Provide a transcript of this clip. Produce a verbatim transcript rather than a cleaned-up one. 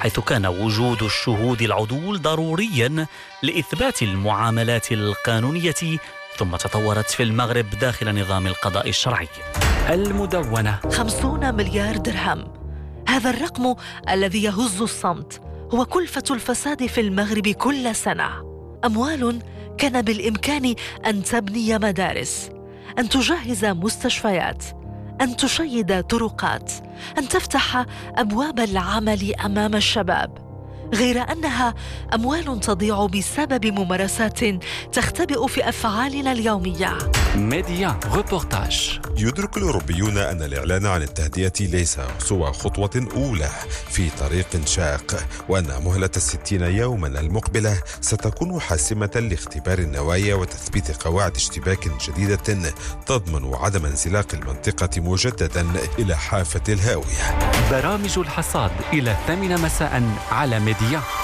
حيث كان وجود الشهود العدول ضروريا لإثبات المعاملات القانونية، ثم تطورت في المغرب داخل نظام القضاء الشرعي. المدونة. خمسون مليار درهم، هذا الرقم الذي يهز الصمت هو كلفة الفساد في المغرب كل سنة. أموال كان بالإمكان أن تبني مدارس، أن تجهز مستشفيات، أن تشيد طرقات، أن تفتح أبواب العمل أمام الشباب، غير أنها أموال تضيع بسبب ممارسات تختبئ في أفعالنا اليومية. ميديا ريبورتاج. يدرك الأوروبيون أن الإعلان عن التهدئة ليس سوى خطوة أولى في طريق شاق، وأن مهلة الستين يوما المقبلة ستكون حاسمة لاختبار النوايا وتثبيت قواعد اشتباك جديدة تضمن عدم انزلاق المنطقة مجددا إلى حافة الهاوية. برامج الحصاد إلى الثامنة مساء على ميديا.